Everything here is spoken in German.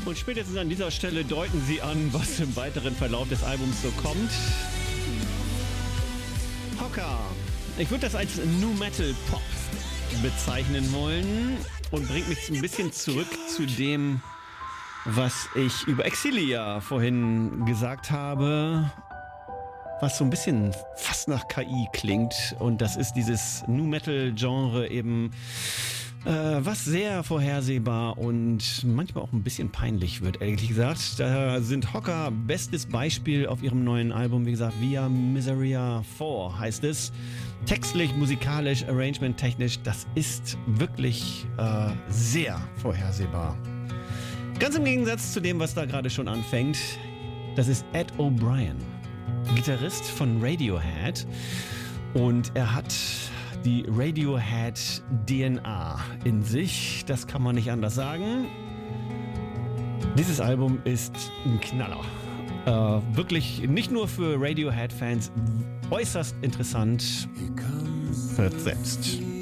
Und spätestens an dieser Stelle deuten sie an, was im weiteren Verlauf des Albums so kommt. Hocker. Ich würde das als Nu Metal Pop bezeichnen wollen und bringt mich ein bisschen zurück zu dem, was ich über Exilia vorhin gesagt habe, was so ein bisschen fast nach KI klingt. Und das ist dieses Nu Metal Genre eben, was sehr vorhersehbar und manchmal auch ein bisschen peinlich wird, ehrlich gesagt. Da sind Hocker bestes Beispiel auf ihrem neuen Album, wie gesagt, Via Miseria 4 heißt es. Textlich, musikalisch, arrangementtechnisch, das ist wirklich sehr vorhersehbar. Ganz im Gegensatz zu dem, was da gerade schon anfängt, das ist Ed O'Brien, Gitarrist von Radiohead, und er hat die Radiohead-DNA in sich, das kann man nicht anders sagen. Dieses Album ist ein Knaller. Wirklich nicht nur für Radiohead-Fans äußerst interessant. Hört selbst.